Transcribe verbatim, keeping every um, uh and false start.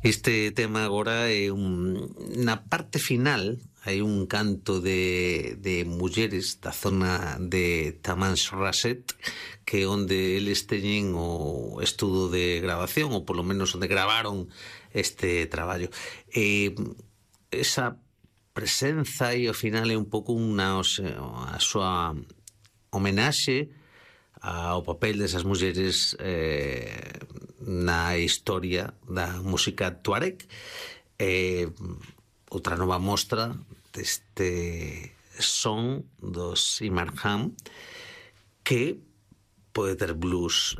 Este tema agora é un... Na parte final hai un canto de, de mulleres da zona de Tamanrasset, que é onde eles teñen o estudo de grabación, ou polo menos onde gravaron este traballo. E esa presenza aí ao final é un pouco unha, a súa homenaxe ao papel desas mulleres eh, na historia da música tuareg. Eh, outra nova mostra deste son dos Imarham, que pode ter blues